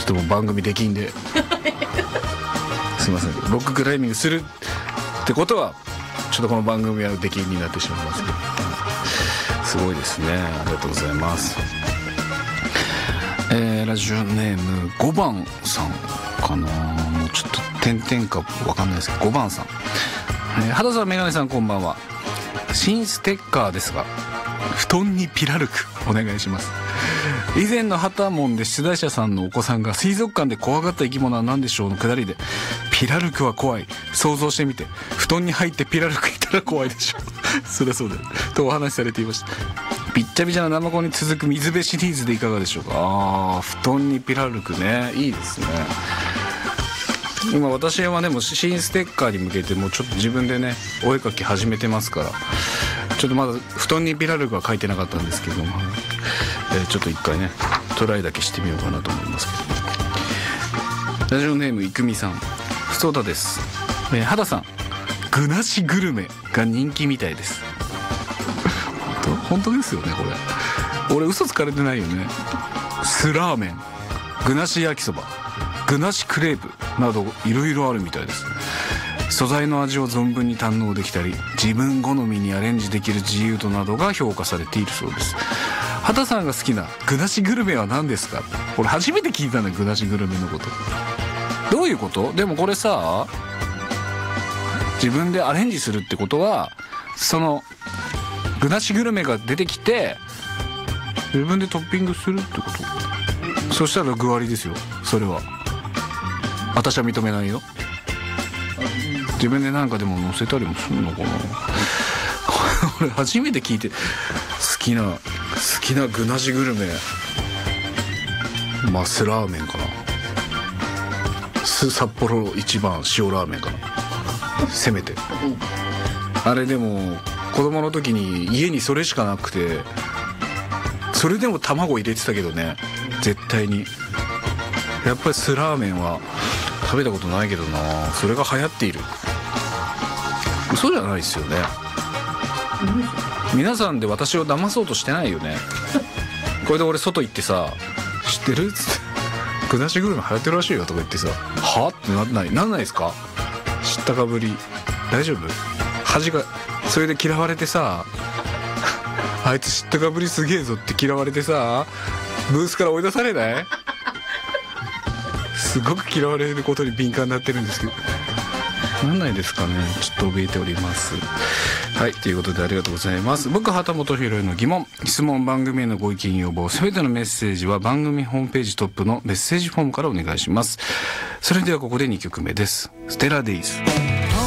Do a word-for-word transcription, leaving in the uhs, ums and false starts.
ちょっともう番組できんですいません。ロッククライミングするってことはちょっとこの番組はできんになってしまいますけど、すごいですね。ありがとうございます。えー、ラジオネームごばんさんかな、もうちょっと点々か分かんないですけどごばんさん、えー、肌さんメガネさんこんばんは。新ステッカーですが布団にピラルクお願いします。以前のハタモンで出題者さんのお子さんが水族館で怖がった生き物は何でしょうのくだりで、ピラルクは怖い、想像してみて、布団に入ってピラルクいたら怖いでしょそりゃそうだよとお話しされていました。びっちゃびちゃなナマコに続く水辺シリーズでいかがでしょうか。あー、布団にピラルクね、いいですね。今私はでも新ステッカーに向けてもうちょっと自分でねお絵描き始めてますから、ちょっとまだ布団にピラルクは描いてなかったんですけども、えー、ちょっと一回ねトライだけしてみようかなと思いますけど。ラジオネームいくみさん、ふつおたです。えー、肌さん、具なしグルメが人気みたいです。本当本当ですよねこれ。俺嘘つかれてないよね。酢ラーメン、具なし焼きそば、具なしクレープなどいろいろあるみたいです。素材の味を存分に堪能できたり、自分好みにアレンジできる自由度などが評価されているそうです。畑さんが好きな具なしグルメは何ですか。俺初めて聞いたんだよ、具なしグルメのこと。どういうこと？でもこれさ、自分でアレンジするってことは、その具なしグルメが出てきて自分でトッピングするってこと？そしたら具ありですよ、それは。私は認めないよ。自分でなんかでも乗せたりもするのかな俺初めて聞いて。好きな好きな具なしグルメ、マスラーメンかな。札幌一番塩ラーメンかな、せめて。あれでも子供の時に家にそれしかなくて、それでも卵入れてたけどね、絶対に。やっぱり酢ラーメンは食べたことないけどな、それが流行っている。嘘じゃないですよね。皆さんで私を騙そうとしてないよね。これで俺外行ってさ、知ってるっつって具なしグルメ流行ってるらしいよとか言ってさ、はってなんないなんないですか。知ったかぶり大丈夫？恥がそれで嫌われてさ、あいつ知ったかぶりすげえぞって嫌われてさ、ブースから追い出されない？すごく嫌われることに敏感になってるんですけど、なんないですかね。ちょっと怯えております。はい、ということでありがとうございます。僕畑本博への疑問、質問、番組へのご意見要望、すべてのメッセージは番組ホームページトップのメッセージフォームからお願いします。それではここでにきょくめです。ステラデイズ。